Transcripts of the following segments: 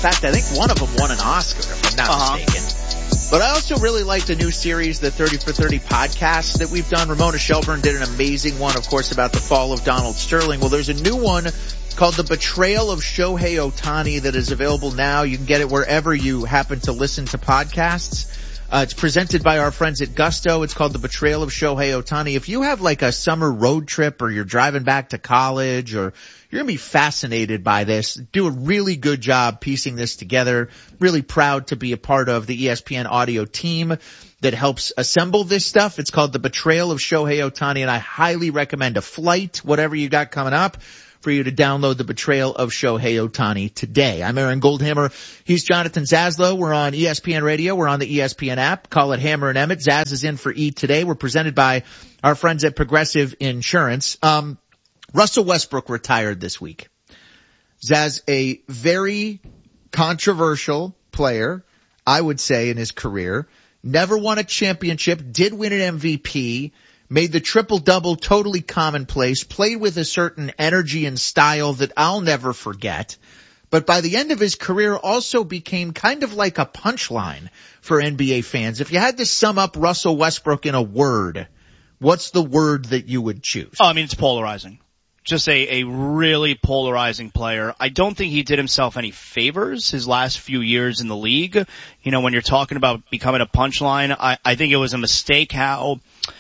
fact, I think one of them won an Oscar, if I'm not mistaken. But I also really like the new series, the 30 for 30 podcast that we've done. Ramona Shelburne did an amazing one, of course, about the fall of Donald Sterling. Well, there's a new one called The Betrayal of Shohei Ohtani that is available now. You can get it wherever you happen to listen to podcasts. It's presented by our friends at Gusto. It's called The Betrayal of Shohei Ohtani. If you have like a summer road trip or you're driving back to college or you're going to be fascinated by this, do a really good job piecing this together. Really proud to be a part of the ESPN audio team that helps assemble this stuff. It's called The Betrayal of Shohei Ohtani, and I highly recommend a flight, whatever you got coming up, for you to download The Betrayal of Shohei Ohtani today. I'm Aaron Goldhammer. He's Jonathan Zaslow. We're on ESPN Radio. We're on the ESPN app. Call it Hammer and Emmett. Zaz is in for E today. We're presented by our friends at Progressive Insurance. Russell Westbrook retired this week. Zaz, a very controversial player, I would say, in his career. Never won a championship, did win an MVP, made the triple-double totally commonplace, played with a certain energy and style that I'll never forget. But by the end of his career also became kind of like a punchline for NBA fans. If you had to sum up Russell Westbrook in a word, what's the word that you would choose? Oh, I mean, it's polarizing. Just a really polarizing player. I don't think he did himself any favors his last few years in the league. You know, when you're talking about becoming a punchline, I think it was a mistake how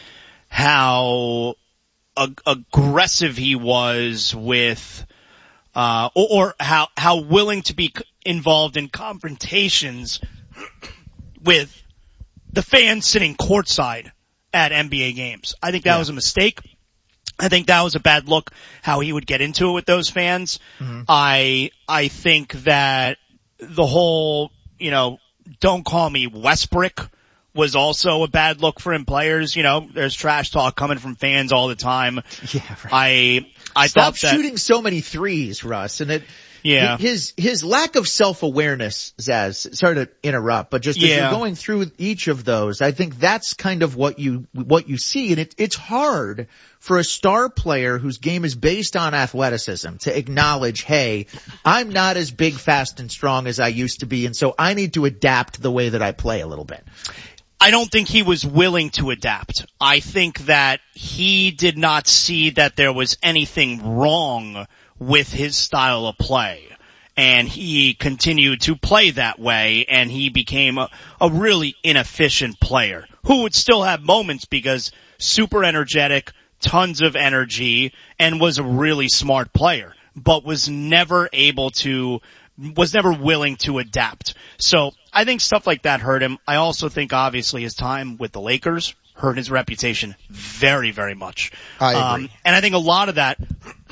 aggressive he was with, or how willing to be involved in confrontations with the fans sitting courtside at NBA games. I think that was a mistake. I think that was a bad look, how he would get into it with those fans. Mm-hmm. I think that the whole, don't call me Westbrook was also a bad look for him players. There's trash talk coming from fans all the time. Yeah, right. I Stop shooting so many threes, Russ. And his lack of self-awareness, Zaz, sorry to interrupt, but just as you're going through each of those, I think that's kind of what you see. And it's hard for a star player whose game is based on athleticism to acknowledge, hey, I'm not as big, fast, and strong as I used to be, and so I need to adapt the way that I play a little bit. I don't think he was willing to adapt. I think that he did not see that there was anything wrong with his style of play. And he continued to play that way, and he became a really inefficient player who would still have moments because super energetic, tons of energy, and was a really smart player, but was never willing to adapt. So I think stuff like that hurt him. I also think obviously his time with the Lakers hurt his reputation very, very much. I agree. And I think a lot of that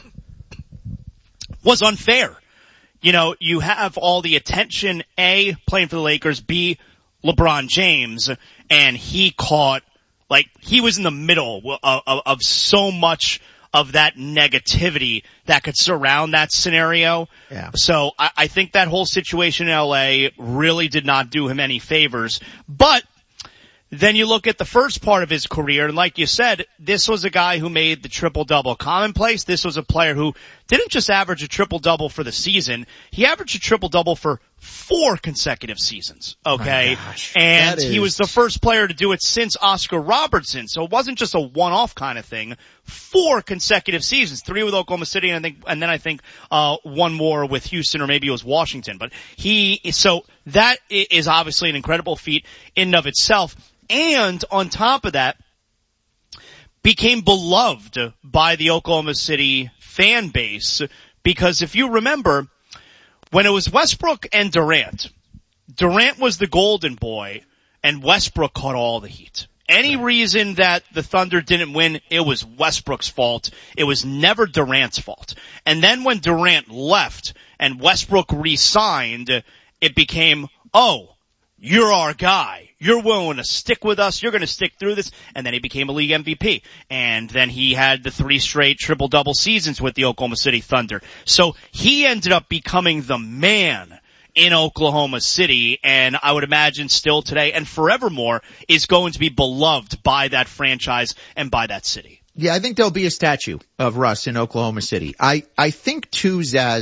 was unfair. You have all the attention, A, playing for the Lakers, B, LeBron James, and he caught, he was in the middle of so much of that negativity that could surround that scenario. Yeah. So I think that whole situation in LA really did not do him any favors. But then you look at the first part of his career, and like you said, this was a guy who made the triple-double commonplace. This was a player who didn't just average a triple-double for the season. He averaged a triple-double for 4 consecutive seasons, okay? And he was the first player to do it since Oscar Robertson, so it wasn't just a one-off kind of thing. 4 consecutive seasons, 3 with Oklahoma City, and then I think one more with Houston, or maybe it was Washington. But so that is obviously an incredible feat in and of itself. And on top of that, became beloved by the Oklahoma City fan base, because if you remember, when it was Westbrook and Durant was the golden boy and Westbrook caught all the heat. Any reason that the Thunder didn't win, it was Westbrook's fault. It was never Durant's fault. And then when Durant left and Westbrook re-signed, it became, oh, you're our guy. You're willing to stick with us. You're going to stick through this. And then he became a league MVP. And then he had the 3 straight triple-double seasons with the Oklahoma City Thunder. So he ended up becoming the man in Oklahoma City, and I would imagine still today and forevermore is going to be beloved by that franchise and by that city. Yeah, I think there'll be a statue of Russ in Oklahoma City. I think too, Zaz,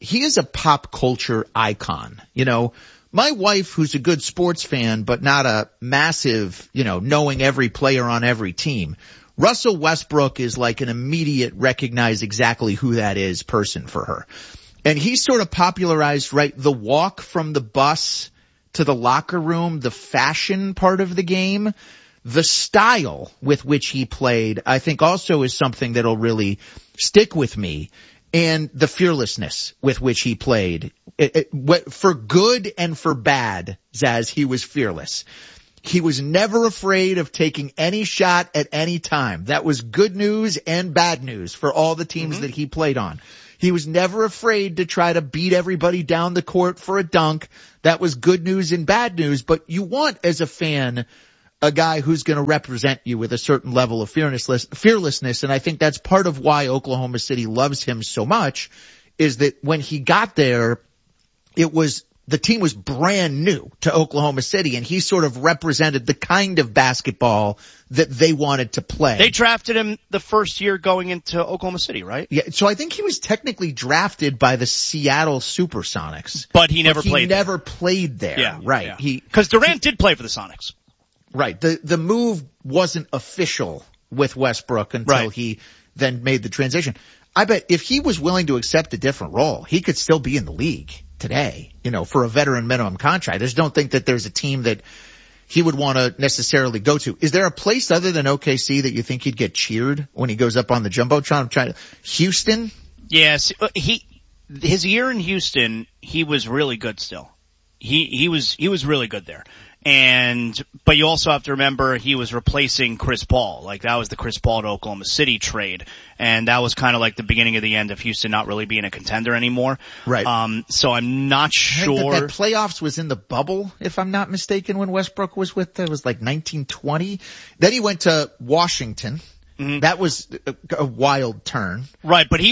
he is a pop culture icon. You know, my wife, who's a good sports fan, but not a massive, you know, knowing every player on every team, Russell Westbrook is like an immediate recognize exactly who that is person for her. And he sort of popularized, right, the walk from the bus to the locker room, the fashion part of the game. The style with which he played, I think also is something that'll really stick with me. And the fearlessness with which he played. For good and for bad, Zaz, he was fearless. He was never afraid of taking any shot at any time. That was good news and bad news for all the teams that he played on. He was never afraid to try to beat everybody down the court for a dunk. That was good news and bad news. But you want, as a fan, a guy who's going to represent you with a certain level of fearlessness. And I think that's part of why Oklahoma City loves him so much, is that when he got there, the team was brand new to Oklahoma City, and he sort of represented the kind of basketball that they wanted to play. They drafted him the first year going into Oklahoma City, right? Yeah, so I think he was technically drafted by the Seattle Supersonics. But he never played there. He never played there. Yeah, right. Yeah. Because Durant did play for the Sonics. Right. The move wasn't official with Westbrook until he then made the transition. I bet if he was willing to accept a different role, he could still be in the league today, you know, for a veteran minimum contract. I just don't think that there's a team that he would want to necessarily go to. Is there a place other than OKC that you think he'd get cheered when he goes up on the Jumbotron? Houston? Yes. His year in Houston, he was really good still. He was really good there. But you also have to remember he was replacing Chris Paul. Like, that was the Chris Paul to Oklahoma City trade. And that was kind of like the beginning of the end of Houston not really being a contender anymore. Right. So I'm not sure. That playoffs was in the bubble, if I'm not mistaken, when Westbrook was with them. It was like 1920. Then he went to Washington. Mm-hmm. That was a wild turn. Right. But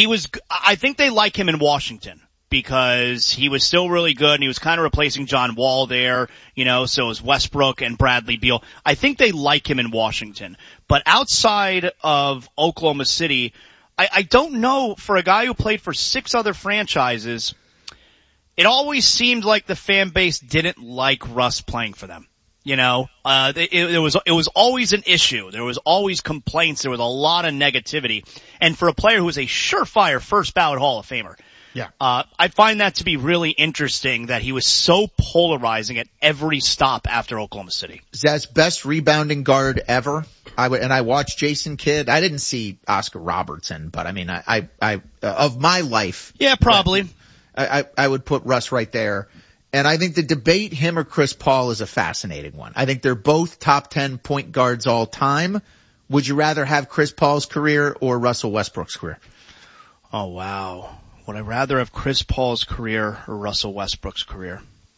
I think they like him in Washington, because he was still really good and he was kind of replacing John Wall there, you know, so was Westbrook and Bradley Beal. I think they like him in Washington. But outside of Oklahoma City, I don't know, for a guy who played for 6 other franchises, it always seemed like the fan base didn't like Russ playing for them. You know, it was always an issue. There was always complaints. There was a lot of negativity. And for a player who was a surefire first ballot Hall of Famer, yeah. I find that to be really interesting that he was so polarizing at every stop after Oklahoma City. Zaz, best rebounding guard ever. I watched Jason Kidd. I didn't see Oscar Robertson, but I mean, I of my life. Yeah, probably. I would put Russ right there. And I think the debate, him or Chris Paul, is a fascinating one. I think they're both top 10 point guards all time. Would you rather have Chris Paul's career or Russell Westbrook's career? Oh, wow. Would I rather have Chris Paul's career or Russell Westbrook's career?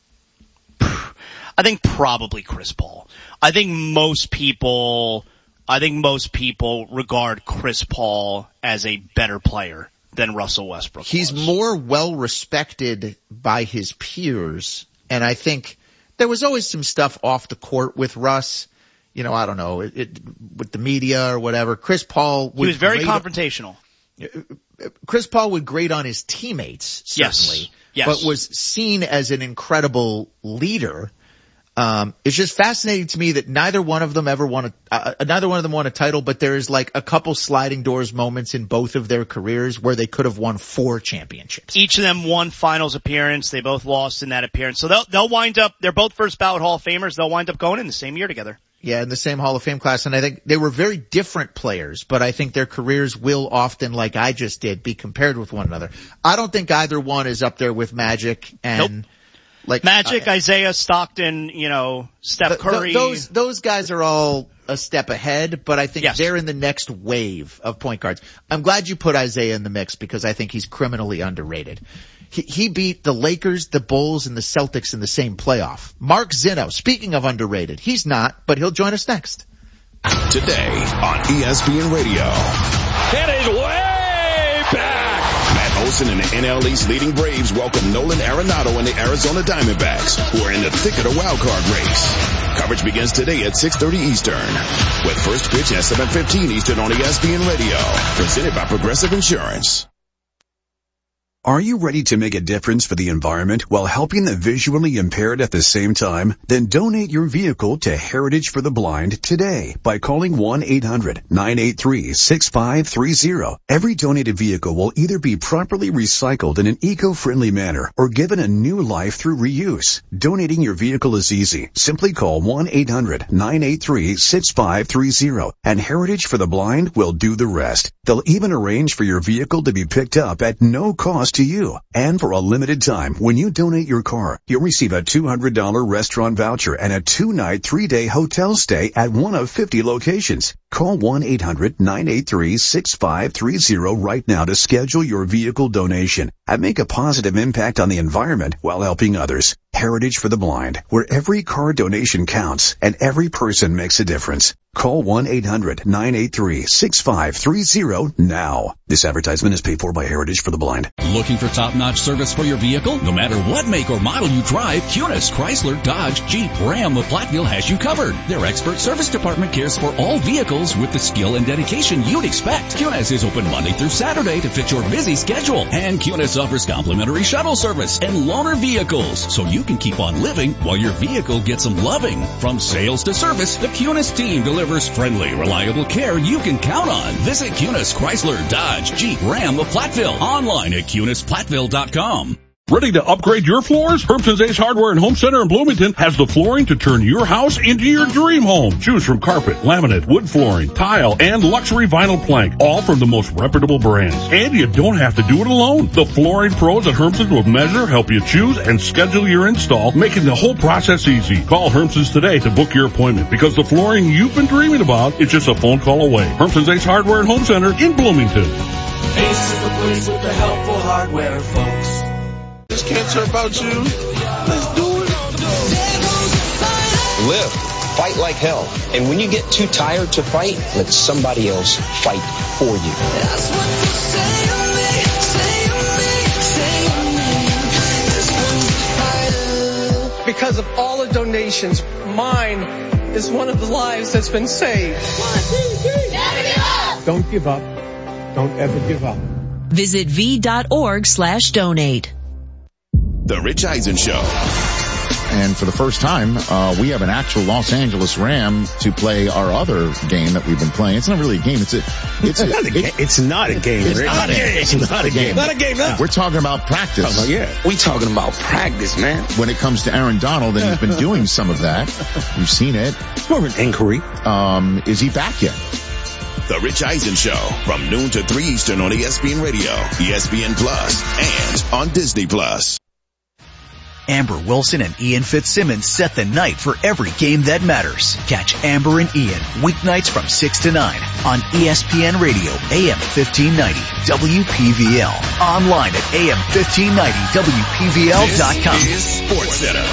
I think probably Chris Paul. I think most people regard Chris Paul as a better player than Russell Westbrook. He's more well respected by his peers, and I think there was always some stuff off the court with Russ. You know, I don't know, with the media or whatever. Chris Paul he was very confrontational. Chris Paul would grate on his teammates, certainly, yes. But was seen as an incredible leader. It's just fascinating to me that neither one of them won a title, but there's like a couple sliding doors moments in both of their careers where they could have won 4 championships. Each of them won finals appearance. They both lost in that appearance. So they'll wind up, they're both first ballot Hall of Famers. They'll wind up going in the same year together. Yeah, in the same Hall of Fame class. And I think they were very different players, but I think their careers will often, like I just did, be compared with one another. I don't think either one is up there with Magic and nope. Like Magic, Isaiah, Stockton, you know, Steph Curry. Those guys are all a step ahead, but I think they're in the next wave of point guards. I'm glad you put Isaiah in the mix because I think he's criminally underrated. He beat the Lakers, the Bulls, and the Celtics in the same playoff. Mark Zinno, speaking of underrated, he's not, but he'll join us next. Today on ESPN Radio. It is way back. Matt Olson and the NL East leading Braves welcome Nolan Arenado and the Arizona Diamondbacks, who are in the thick of the wild card race. Coverage begins today at 6:30 Eastern, with first pitch at 7:15 Eastern on ESPN Radio. Presented by Progressive Insurance. Are you ready to make a difference for the environment while helping the visually impaired at the same time? Then donate your vehicle to Heritage for the Blind today by calling 1-800-983-6530. Every donated vehicle will either be properly recycled in an eco-friendly manner or given a new life through reuse. Donating your vehicle is easy. Simply call 1-800-983-6530 and Heritage for the Blind will do the rest. They'll even arrange for your vehicle to be picked up at no cost to you. And for a limited time, when you donate your car, you'll receive a $200 restaurant voucher and a 2-night, 3-day hotel stay at one of 50 locations. Call 1-800-983-6530 right now to schedule your vehicle donation and make a positive impact on the environment while helping others. Heritage for the Blind, where every car donation counts and every person makes a difference. Call 1-800-983-6530 now. This advertisement is paid for by Heritage for the Blind. Looking for top-notch service for your vehicle? No matter what make or model you drive, Cunis, Chrysler, Dodge, Jeep, Ram of Platteville has you covered. Their expert service department cares for all vehicles with the skill and dedication you'd expect. Cunis is open Monday through Saturday to fit your busy schedule. And Cunis offers complimentary shuttle service and loaner vehicles, so you can keep on living while your vehicle gets some loving. From sales to service, the Cunis team delivers friendly, reliable care you can count on. Visit Cunis, Chrysler, Dodge, Jeep, Ram of Platteville. Online at CunisPlatteville.com. Ready to upgrade your floors? Hermson's Ace Hardware and Home Center in Bloomington has the flooring to turn your house into your dream home. Choose from carpet, laminate, wood flooring, tile, and luxury vinyl plank, all from the most reputable brands. And you don't have to do it alone. The flooring pros at Hermson's will measure, help you choose, and schedule your install, making the whole process easy. Call Hermson's today to book your appointment, because the flooring you've been dreaming about is just a phone call away. Hermson's Ace Hardware and Home Center in Bloomington. Ace is the place with the helpful hardware, folks. This cancer about you. Let's do it. Live. Fight like hell. And when you get too tired to fight, let somebody else fight for you. That's what you say to me, say to me, say to me. This one's fighter. Because of all the donations, mine is one of the lives that's been saved. 1, 2, 3. Never give up. Don't give up. Don't ever give up. Visit v.org/donate. The Rich Eisen Show. And for the first time, we have an actual Los Angeles Ram to play our other game that we've been playing. It's not really a game. It's not a game. It's not a game. It's not a game. Not a game. No. We're talking about practice. We talking about practice, man. When it comes to Aaron Donald, and he's been doing some of that. We've seen it. It's more of an inquiry. Is he back yet? The Rich Eisen Show from noon to 3 Eastern on ESPN Radio, ESPN Plus, and on Disney Plus. Amber Wilson and Ian Fitzsimmons set the night for every game that matters. Catch Amber and Ian weeknights from 6 to 9 on ESPN Radio, AM 1590, WPVL. Online at AM1590WPVL.com. This is Sports Center.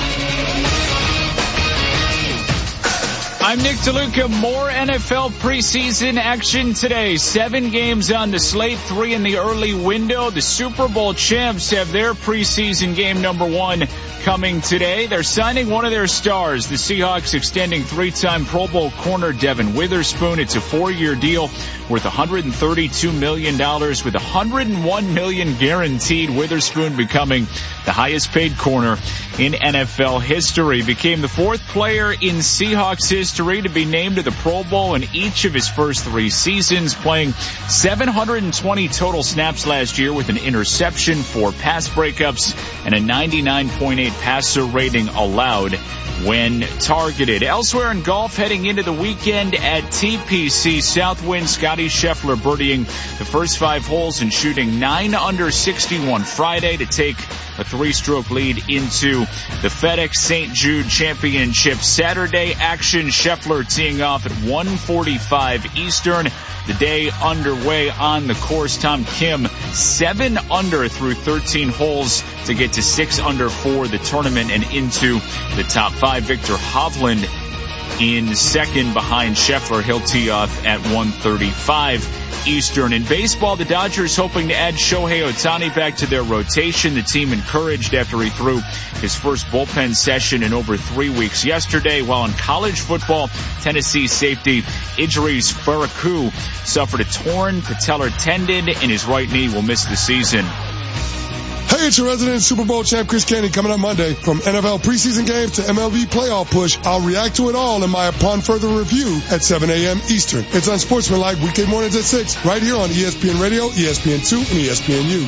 I'm Nick DeLuca. More NFL preseason action today. 7 games on the slate, 3 in the early window. The Super Bowl champs have their preseason game number 1 coming today. They're signing one of their stars. The Seahawks extending 3-time Pro Bowl corner Devin Witherspoon. It's a 4-year deal worth $132 million with $101 million guaranteed. Witherspoon becoming the highest paid corner in NFL history. Became the 4th player in Seahawks history to be named to the Pro Bowl in each of his first 3 seasons, playing 720 total snaps last year with an interception, 4 pass breakups, and a 99.8 passer rating allowed when targeted. Elsewhere in golf, heading into the weekend at TPC Southwind, Scottie Scheffler birdieing the first 5 holes and shooting 9 under 61 Friday to take a 3-stroke lead into the FedEx St. Jude Championship. Saturday action, Scheffler teeing off at 1:45 Eastern. The day underway on the course. Tom Kim 7 under through 13 holes to get to 6 under for the tournament and into the top 5. Victor Hovland in second behind Scheffler. He'll tee off at 1:35 Eastern. In baseball, the Dodgers hoping to add Shohei Ohtani back to their rotation. The team encouraged after he threw his first bullpen session in over 3 weeks yesterday. While in college football, Tennessee safety Idris Faraku suffered a torn patellar tendon in his right knee, will miss the season. Hey, it's your resident Super Bowl champ Chris Candy coming up Monday. From NFL preseason games to MLB playoff push, I'll react to it all in my Upon Further review at 7 a.m. Eastern. It's on Sportsmanlike weekday mornings at 6, right here on ESPN Radio, ESPN2, and ESPNU.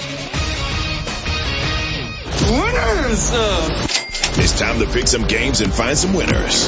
Winners! It's time to pick some games and find some winners.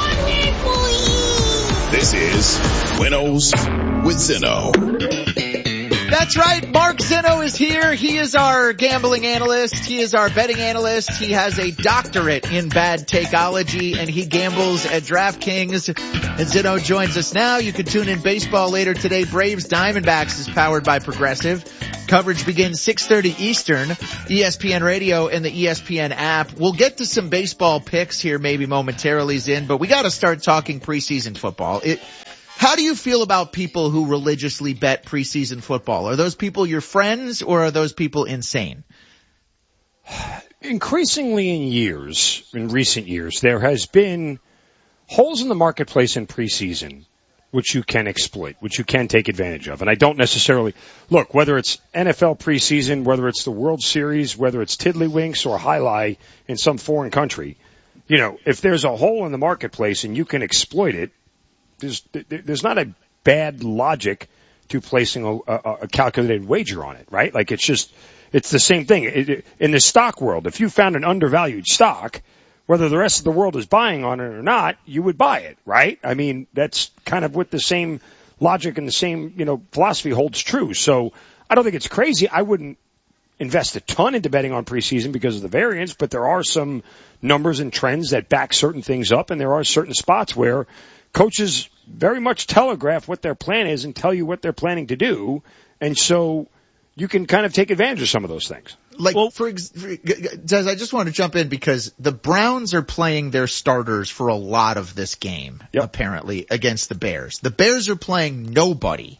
This is Winnows with Zinno. That's right. Mark Zinno is here. He is our gambling analyst. He is our betting analyst. He has a doctorate in bad takeology, and he gambles at DraftKings. And Zinno joins us now. You can tune in baseball later today. Braves Diamondbacks is powered by Progressive. Coverage begins 6:30 Eastern, ESPN Radio and the ESPN app. We'll get to some baseball picks here maybe momentarily, Zin, but we got to start talking preseason football. How do you feel about people who religiously bet preseason football? Are those people your friends, or are those people insane? Increasingly in recent years, there has been holes in the marketplace in preseason which you can exploit, which you can take advantage of. And I don't necessarily look, whether it's NFL preseason, whether it's the World Series, whether it's Tiddlywinks or Highlight in some foreign country, if there's a hole in the marketplace and you can exploit it, there's not a bad logic to placing a calculated wager on it, right? Like it's the same thing. In the stock world, if you found an undervalued stock, whether the rest of the world is buying on it or not, you would buy it, right? I mean, that's kind of what the same logic and the same, philosophy holds true. So I don't think it's crazy. I wouldn't invest a ton into betting on preseason because of the variance, but there are some numbers and trends that back certain things up, and there are certain spots where coaches very much telegraph what their plan is and tell you what they're planning to do. And so you can kind of take advantage of some of those things. Des, I just want to jump in because the Browns are playing their starters for a lot of this game, apparently, against the Bears. The Bears are playing nobody.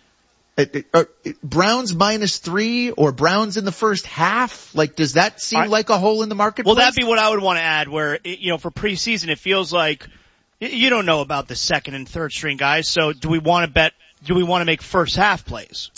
Browns -3 or Browns in the first half? Does that seem like a hole in the marketplace? Well, that'd be what I would want to add where, for preseason, it feels like you don't know about the second and third string guys. So do we want to make first half plays?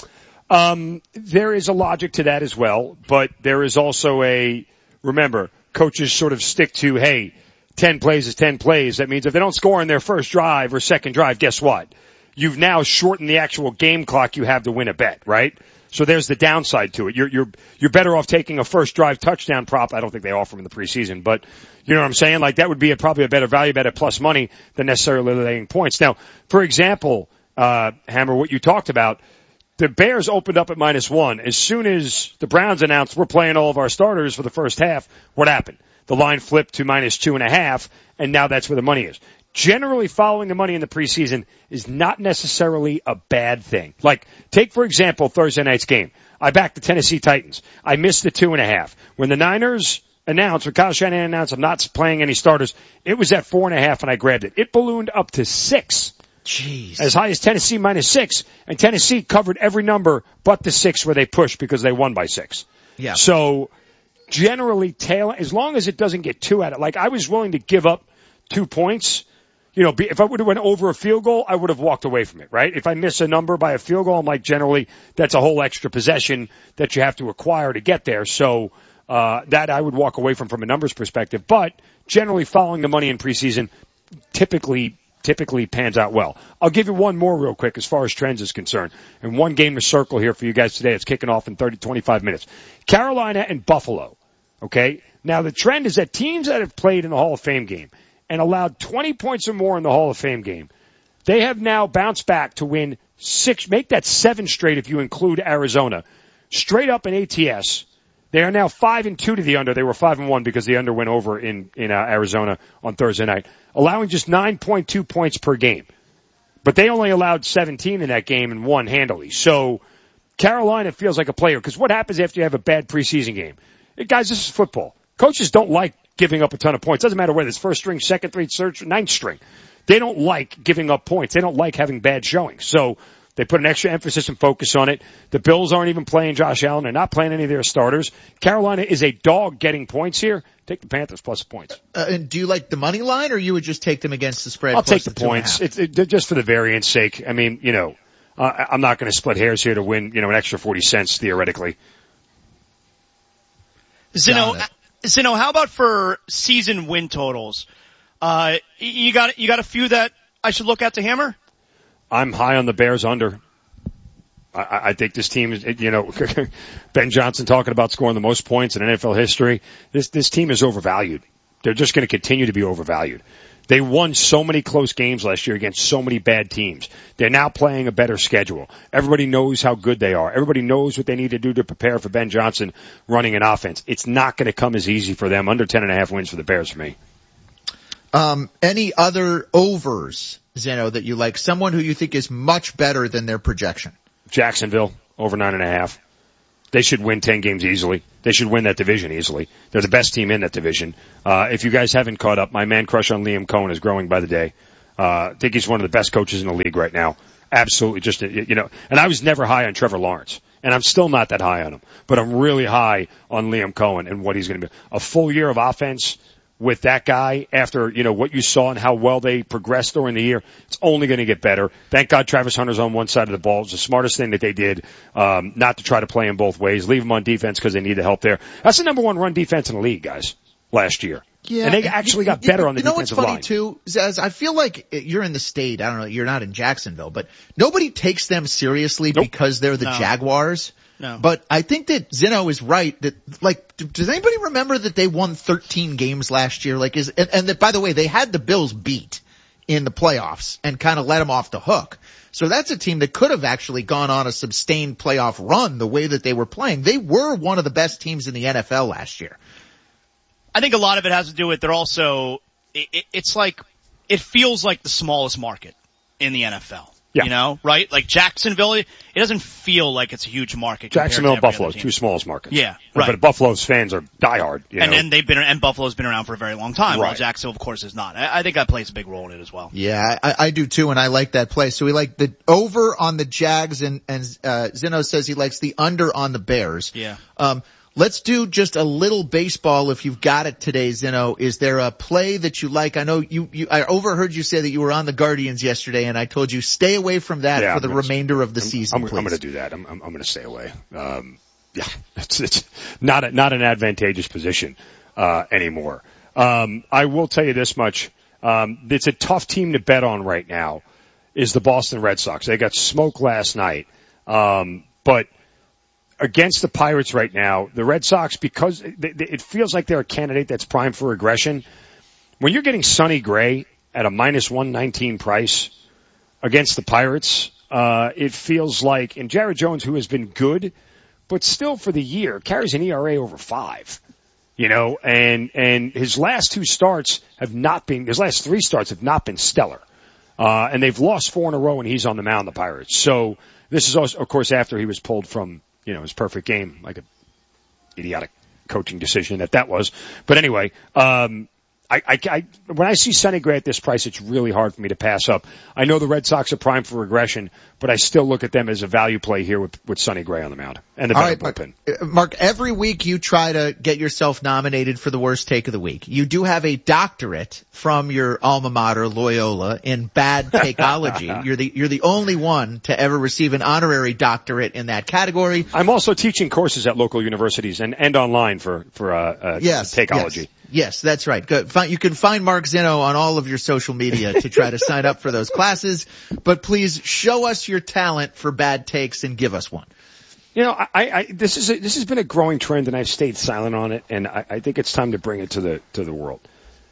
There is a logic to that as well, but there is also remember, coaches sort of stick to, hey, 10 plays is 10 plays. That means if they don't score in their first drive or second drive, guess what? You've now shortened the actual game clock you have to win a bet, right? So there's the downside to it. You're better off taking a first drive touchdown prop. I don't think they offer them in the preseason, but you know what I'm saying? That would be probably a better value bet at plus money than necessarily laying points. Now, for example, Hammer, what you talked about, the Bears opened up at -1. As soon as the Browns announced we're playing all of our starters for the first half, what happened? The line flipped to -2.5, and now that's where the money is. Generally following the money in the preseason is not necessarily a bad thing. Take for example Thursday night's game. I backed the Tennessee Titans. I missed the 2.5. When the Niners announced, when Kyle Shanahan announced I'm not playing any starters, it was at 4.5 and I grabbed it. It ballooned up to 6. Jeez. As high as Tennessee -6, and Tennessee covered every number but the 6 where they pushed because they won by 6. Yeah. So generally as long as it doesn't get too at it, I was willing to give up 2 points. If I would have went over a field goal, I would have walked away from it, right? If I miss a number by a field goal, I'm generally, that's a whole extra possession that you have to acquire to get there. So, that I would walk away from a numbers perspective. But generally following the money in preseason typically pans out well. I'll give you one more real quick as far as trends is concerned. And one game to circle here for you guys today. It's kicking off in 25 minutes. Carolina and Buffalo. Okay. Now the trend is that teams that have played in the Hall of Fame game and allowed 20 points or more in the Hall of Fame game, they have now bounced back to win 6, make that 7 straight if you include Arizona. Straight up in ATS, they are now 5-2 to the under. They were 5-1 because the under went over in Arizona on Thursday night, allowing just 9.2 points per game. But they only allowed 17 in that game and won handily. So Carolina feels like a player, because what happens after you have a bad preseason game? Guys, this is football. Coaches don't like giving up a ton of points. Doesn't matter whether it's first string, second string, third, ninth string. They don't like giving up points. They don't like having bad showings. So they put an extra emphasis and focus on it. The Bills aren't even playing Josh Allen. They're not playing any of their starters. Carolina is a dog getting points here. Take the Panthers plus the points. And do you like the money line, or you would just take them against the spread? I'll take the points. It's just for the variance sake. I mean, I'm not going to split hairs here to win, an extra 40 cents theoretically. Zeno, how about for season win totals? You got a few that I should look at to hammer? I'm high on the Bears under. I think this team is, Ben Johnson talking about scoring the most points in NFL history. This team is overvalued. They're just going to continue to be overvalued. They won so many close games last year against so many bad teams. They're now playing a better schedule. Everybody knows how good they are. Everybody knows what they need to do to prepare for Ben Johnson running an offense. It's not going to come as easy for them. Under 10.5 wins for the Bears for me. Any other overs, Zeno, that you like? Someone who you think is much better than their projection? Jacksonville, over 9.5. They should win 10 games easily. They should win that division easily. They're the best team in that division. If you guys haven't caught up, my man crush on Liam Cohen is growing by the day. I think he's one of the best coaches in the league right now. Absolutely, just, and I was never high on Trevor Lawrence. And I'm still not that high on him. But I'm really high on Liam Cohen and what he's going to be. A full year of offense with that guy after, what you saw and how well they progressed during the year, it's only going to get better. Thank God Travis Hunter's on one side of the ball. It's the smartest thing that they did, not to try to play him both ways. Leave him on defense because they need the help there. That's the number one run defense in the league, guys, last year. Yeah. And they actually got better on the defensive line. You know what's funny too, Zaz? I feel like you're in the state. I don't know, you're not in Jacksonville, but nobody takes them seriously because they're the Jaguars. No. But I think that Zeno is right that, does anybody remember that they won 13 games last year? And that, by the way, they had the Bills beat in the playoffs and kind of let them off the hook. So that's a team that could have actually gone on a sustained playoff run the way that they were playing. They were one of the best teams in the NFL last year. I think a lot of it has to do with they're also, it's like, it feels like the smallest market in the NFL. Yeah. Right? Like Jacksonville, it doesn't feel like it's a huge market. Jacksonville and Buffalo, two smallest markets. Yeah, right. But Buffalo's fans are diehard. And Buffalo's been around for a very long time. Right. While Jacksonville, of course, is not. I think that plays a big role in it as well. Yeah, I do too, and I like that play. So we like the over on the Jags, and Zeno says he likes the under on the Bears. Yeah. Let's do just a little baseball if you've got it today, Zeno. Is there a play that you like? I know I overheard you say that you were on the Guardians yesterday, and I told you stay away from that for the remainder of the season, please. I'm going to do that. I'm going to stay away. It's not an advantageous position, anymore. I will tell you this much. It's a tough team to bet on right now is the Boston Red Sox. They got smoked last night. But against the Pirates right now, the Red Sox, because it feels like they're a candidate that's primed for regression. When you're getting Sonny Gray at a minus 119 price against the Pirates, it feels like, and Jared Jones, who has been good, but still for the year, carries an ERA over 5. And his last 3 starts have not been stellar. And they've lost 4 in a row and he's on the mound, the Pirates. So this is also, of course, after he was pulled from, his perfect game, like a idiotic coaching decision that was. But anyway, when I see Sonny Gray at this price, it's really hard for me to pass up. I know the Red Sox are primed for regression, but I still look at them as a value play here with Sonny Gray on the mound and the better bullpen. Mark, every week you try to get yourself nominated for the worst take of the week. You do have a doctorate from your alma mater, Loyola, in bad takeology. You're the only one to ever receive an honorary doctorate in that category. I'm also teaching courses at local universities and online for takeology. Yes, that's right. Good. You can find Mark Zeno on all of your social media to try to sign up for those classes. But please show us your talent for bad takes and give us one. This has been a growing trend, and I've stayed silent on it, and I think it's time to bring it to the world.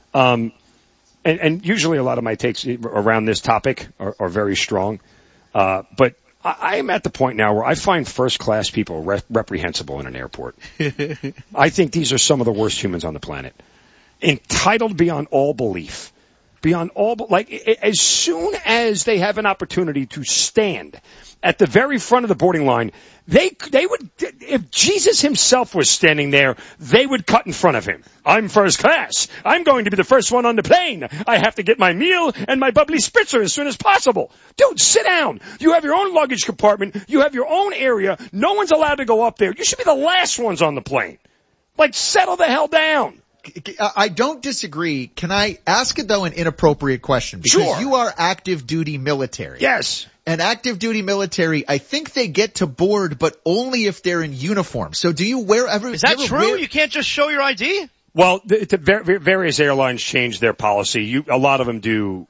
And usually a lot of my takes around this topic are very strong, but I am at the point now where I find first-class people reprehensible in an airport. I think these are some of the worst humans on the planet. Entitled beyond all belief. As soon as they have an opportunity to stand at the very front of the boarding line, they would, if Jesus himself was standing there, they would cut in front of him. I'm first class. I'm going to be the first one on the plane. I have to get my meal and my bubbly spritzer as soon as possible. Dude, sit down. You have your own luggage compartment. You have your own area. No one's allowed to go up there. You should be the last ones on the plane. Settle the hell down. I don't disagree. Can I ask it, though, an inappropriate question? Because you are active duty military. Yes. and active duty military, I think they get to board, but only if they're in uniform. So do you wear every? Is that true? You can't just show your ID? Well, the various airlines change their policy. A lot of them do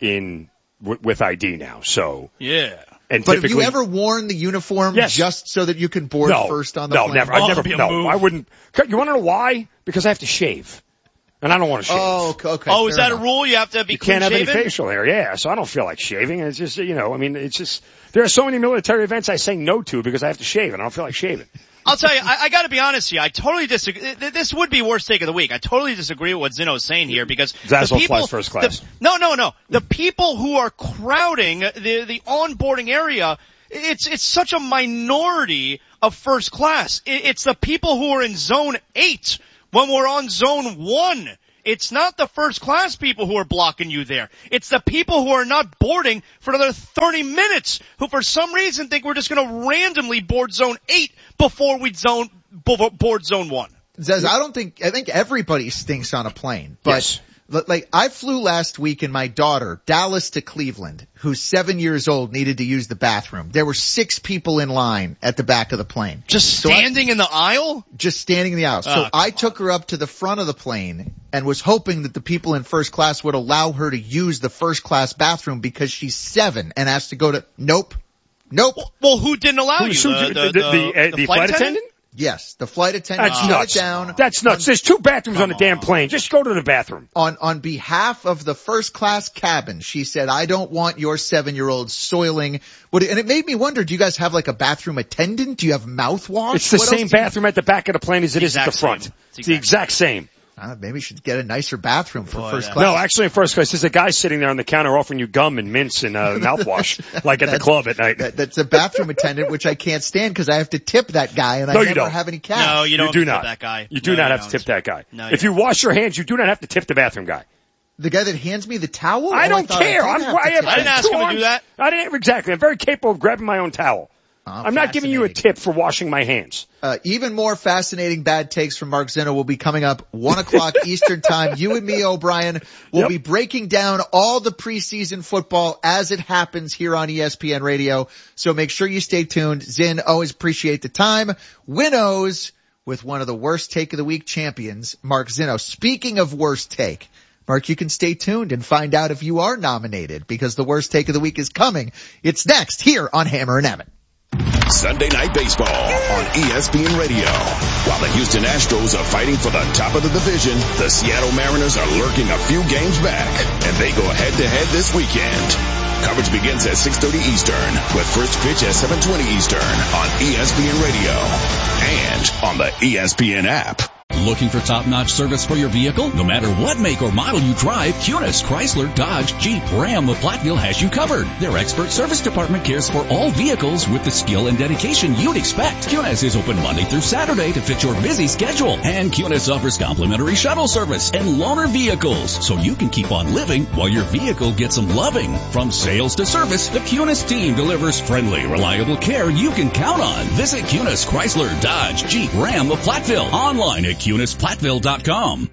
with ID now. So yeah. And but have you ever worn the uniform just so that you can board first on the plane? No, never. I wouldn't. You want to know why? Because I have to shave. And I don't want to shave. Oh, okay. Oh, is that a rule? You have to be You can't have clean-shaven? any facial hair, yeah. So I don't feel like shaving. It's just, it's just, there are so many military events I say no to because I have to shave and I don't feel like shaving. I'll tell you, I gotta be honest here. I totally disagree. This would be worst take of the week. I totally disagree with what Zeno's saying here because Zazzle flies first class. No. The people who are crowding the onboarding area, it's such a minority of first class. It's the people who are in zone 8 when we're on zone 1. It's not the first class people who are blocking you there. It's the people who are not boarding for another 30 minutes who for some reason think we're just going to randomly board zone 8 before we board zone 1. Zaz, I think everybody stinks on a plane, but like I flew last week and my daughter, Dallas to Cleveland, who's 7 years old, needed to use the bathroom. There were 6 people in line at the back of the plane. Just standing in the aisle? Just standing in the aisle. So I took her up to the front of the plane and was hoping that the people in first class would allow her to use the first class bathroom because she's 7 and has to go to, nope. Well, who didn't allow you? The flight attendant? Yes, the flight attendant shut it down. That's nuts. There's 2 bathrooms on the damn plane. Just go to the bathroom. On behalf of the first class cabin, she said, I don't want your 7-year-old soiling. And it made me wonder, do you guys have like a bathroom attendant? Do you have mouthwash? It's the same bathroom at the back of the plane as it is at the front. It's the exact same. Maybe we should get a nicer bathroom for first class. No, actually in first class, there's a guy sitting there on the counter offering you gum and mints and mouthwash, like at the club at night. That's a bathroom attendant, which I can't stand because I have to tip that guy and I never have any cash. No, you don't do tip not. That guy. You do not have to tip that guy. No, if you wash your hands, you do not have to tip the bathroom guy. The guy that hands me the towel? I don't care. I didn't ask him to do that. I didn't exactly. I'm very capable of grabbing my own towel. I'm not giving you a tip for washing my hands. Even more fascinating bad takes from Mark Zeno will be coming up 1:00 Eastern time. You and me, O'Brien, will be breaking down all the preseason football as it happens here on ESPN Radio. So make sure you stay tuned. Zin, always appreciate the time. Winnows with one of the worst take of the week champions, Mark Zeno. Speaking of worst take, Mark, you can stay tuned and find out if you are nominated because the worst take of the week is coming. It's next here on Hammer and Emmett. Sunday Night Baseball on ESPN Radio. While the Houston Astros are fighting for the top of the division, the Seattle Mariners are lurking a few games back, and they go head-to-head this weekend. Coverage begins at 6:30 Eastern, with first pitch at 7:20 Eastern on ESPN Radio and on the ESPN app. Looking for top-notch service for your vehicle? No matter what make or model you drive, Kunis, Chrysler, Dodge, Jeep, Ram, of Platteville has you covered. Their expert service department cares for all vehicles with the skill and dedication you'd expect. Kunis is open Monday through Saturday to fit your busy schedule. And Kunis offers complimentary shuttle service and loaner vehicles, so you can keep on living while your vehicle gets some loving. From sales to service, the Kunis team delivers friendly, reliable care you can count on. Visit Kunis, Chrysler, Dodge, Jeep, Ram of Platteville. Online at KunisPlatteville.com.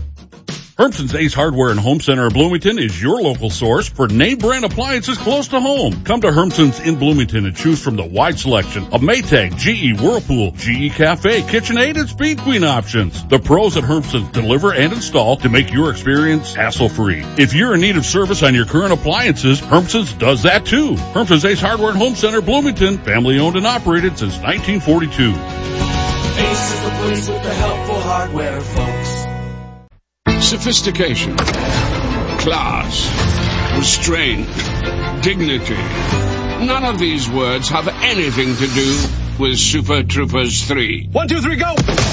Hermson's Ace Hardware and Home Center of Bloomington is your local source for name brand appliances close to home. Come to Hermson's in Bloomington and choose from the wide selection of Maytag, GE, Whirlpool, GE Cafe, KitchenAid, and Speed Queen options. The pros at Hermson's deliver and install to make your experience hassle-free. If you're in need of service on your current appliances, Hermson's does that too. Hermson's Ace Hardware and Home Center, Bloomington, family owned and operated since 1942. Ace is the place with the helpful hardware, folks. Sophistication, class, restraint, dignity. None of these words have anything to do with Super Troopers 3. 1, 2, 3, go!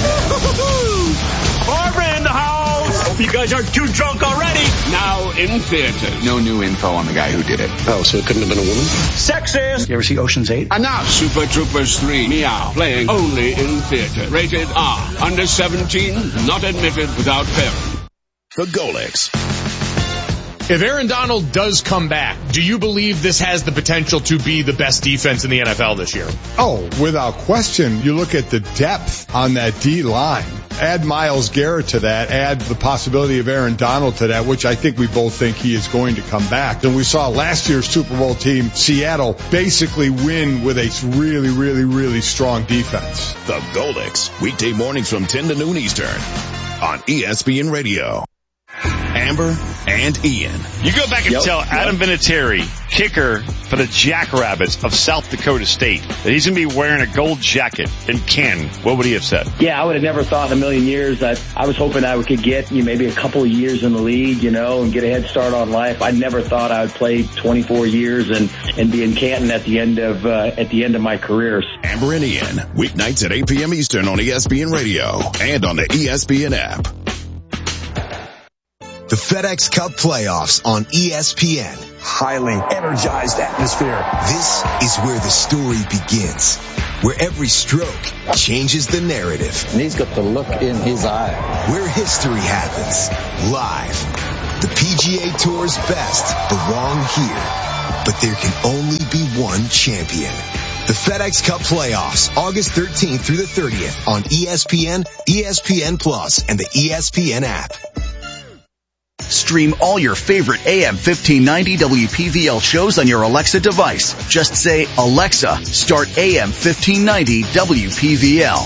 Barbara in the house! Hope you guys aren't too drunk already. Now in theaters. No new info on the guy who did it. Oh, so it couldn't have been a woman? Sexist! You ever see Ocean's 8? Enough! Super Troopers 3, Meow, playing only in theaters. Rated R. Under 17, not admitted without parents. The Golix. If Aaron Donald does come back, do you believe this has the potential to be the best defense in the NFL this year? Oh, without question. You look at the depth on that D-line. Add Myles Garrett to that. Add the possibility of Aaron Donald to that, which I think we both think he is going to come back. And we saw last year's Super Bowl team, Seattle, basically win with a really, really, really strong defense. The Goldics, weekday mornings from 10 to noon Eastern on ESPN Radio. Amber and Ian. You go back and tell Adam Vinatieri, kicker for the Jackrabbits of South Dakota State, that he's going to be wearing a gold jacket in Canton. What would he have said? Yeah, I would have never thought in a million years that I was hoping I could get maybe a couple of years in the league, and get a head start on life. I never thought I would play 24 years and be in Canton at the end of my career. Amber and Ian, weeknights at 8 p.m. Eastern on ESPN Radio and on the ESPN app. The FedEx Cup playoffs on ESPN. Highly energized atmosphere. This is where the story begins, where every stroke changes the narrative. And he's got the look in his eye. Where history happens, live. The PGA Tour's best belong here, but there can only be one champion. The FedEx Cup playoffs, August 13th through the 30th on ESPN, ESPN Plus, and the ESPN app. Stream all your favorite AM 1590 WPVL shows on your Alexa device. Just say, Alexa, start AM 1590 WPVL.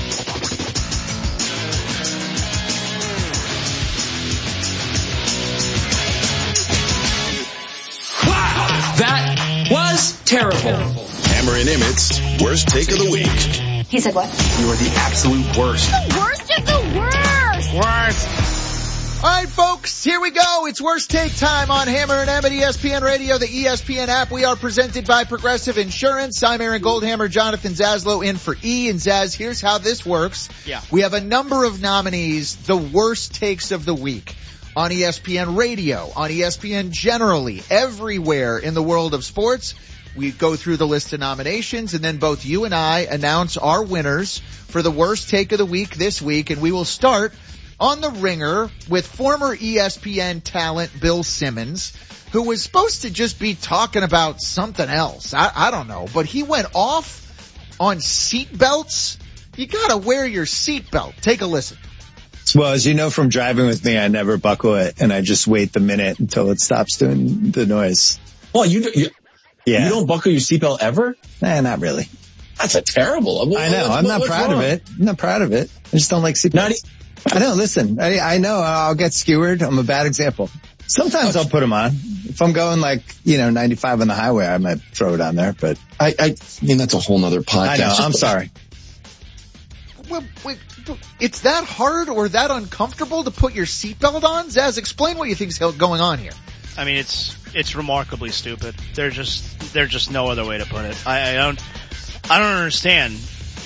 That was terrible. Hammer and Emmett's worst take of the week. He said what? You are the absolute worst. The worst is the worst. Worst. All right, folks, here we go. It's Worst Take time on Hammer and Emmett, ESPN Radio, the ESPN app. We are presented by Progressive Insurance. I'm Aaron Goldhammer, Jonathan Zaslow in for E. And Zaz, here's how this works. Yeah. We have a number of nominees, the worst takes of the week on ESPN Radio, on ESPN generally, everywhere in the world of sports. We go through the list of nominations, and then both you and I announce our winners for the worst take of the week this week. And we will start on the ringer with former ESPN talent Bill Simmons, who was supposed to just be talking about something else. I don't know, but he went off on seat belts. You gotta wear your seat belt. Take a listen. Well, as you know from driving with me, I never buckle it, and I just wait the minute until it stops doing the noise. Well, you don't buckle your seatbelt ever? Nah, not really. That's a terrible. I know. I'm not proud of it. I'm not proud of it. I just don't like seatbelts. I know. Listen, I know I'll get skewered. I'm a bad example. Sometimes I'll put them on. If I'm going 95 on the highway, I might throw it on there, but I mean, that's a whole nother podcast. I know. I'm sorry. Well, wait, it's that hard or that uncomfortable to put your seatbelt on? Zaz, explain what you think's going on here. I mean, it's remarkably stupid. There's just no other way to put it. I don't understand.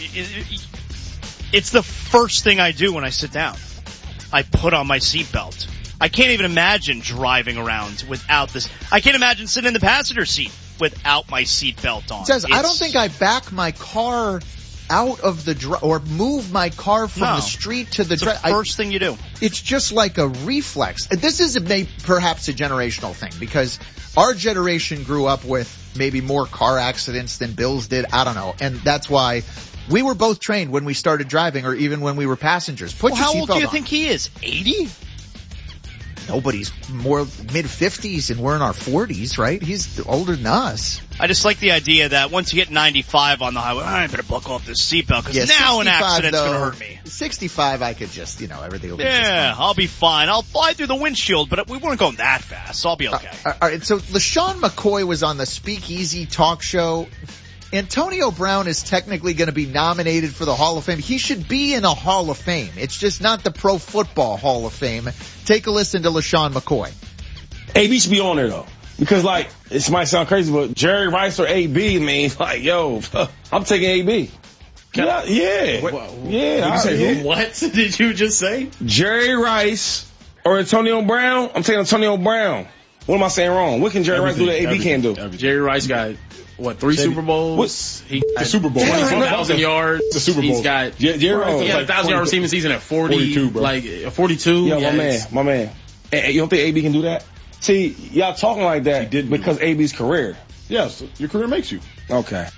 It's the first thing I do when I sit down. I put on my seatbelt. I can't even imagine driving around without this. I can't imagine sitting in the passenger seat without my seatbelt on. Says, I don't think I back my car out of the or move my car from the street to the drive. The first thing you do. It's just like a reflex. This is perhaps a generational thing because our generation grew up with maybe more car accidents than Bill's did. I don't know. And that's why we were both trained when we started driving or even when we were passengers. Put your seatbelt on. How old do you think he is? 80? Nobody's more mid-50s and we're in our 40s, right? He's older than us. I just like the idea that once you get 95 on the highway, I better buckle off this seatbelt because now an accident's going to hurt me. 65, I could just, everything will be just fine. I'll be fine. I'll fly through the windshield, but we weren't going that fast, so I'll be okay. All right, so LaShawn McCoy was on the Speakeasy talk show. Antonio Brown is technically going to be nominated for the Hall of Fame. He should be in a Hall of Fame. It's just not the Pro Football Hall of Fame. Take a listen to LaShawn McCoy. AB should be on there, though. Because, this might sound crazy, but Jerry Rice or AB, I'm taking AB. Yeah. Did you say what did you just say? Jerry Rice or Antonio Brown? I'm taking Antonio Brown. What am I saying wrong? What can Jerry Rice do that AB can't do? Jerry Rice got... 3 Super Bowls? The Super Bowl. 1,000 yards. The Super Bowl. He's got Jerry Rice. He had a 1,000-yard receiving season at 42, bro. 42. Yeah, my man. Hey, you don't think AB can do that? See, y'all talking like that because AB's career. Yes, your career makes you. Okay.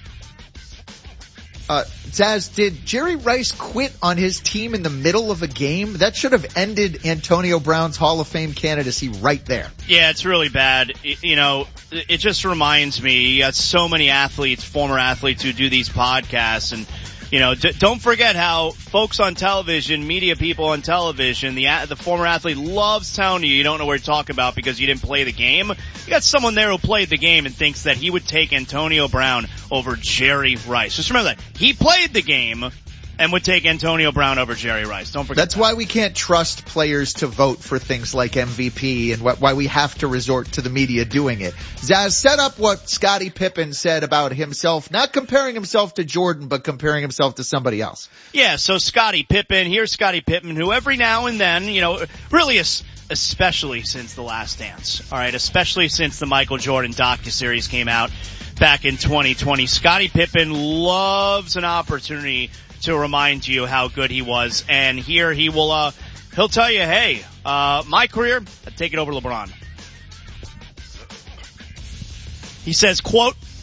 Zaz, did Jerry Rice quit on his team in the middle of a game? That should have ended Antonio Brown's Hall of Fame candidacy right there. Yeah, it's really bad. It just reminds me, you got so many athletes, former athletes who do these podcasts, and don't forget how folks on television, media people on television, the former athlete loves telling you don't know what you're talking about because you didn't play the game. You got someone there who played the game and thinks that he would take Antonio Brown over Jerry Rice. Just remember that. He played the game and would take Antonio Brown over Jerry Rice. Don't forget That's why we can't trust players to vote for things like MVP and why we have to resort to the media doing it. Zaz, set up what Scottie Pippen said about himself, not comparing himself to Jordan, but comparing himself to somebody else. Yeah, so Scottie Pippen, here's Scottie Pippen, who every now and then, really especially since The Last Dance, alright, especially since the Michael Jordan docuseries came out back in 2020, Scottie Pippen loves an opportunity to remind you how good he was, and here he will, he'll tell you, hey, my career, I'd take it over LeBron. He says, quote,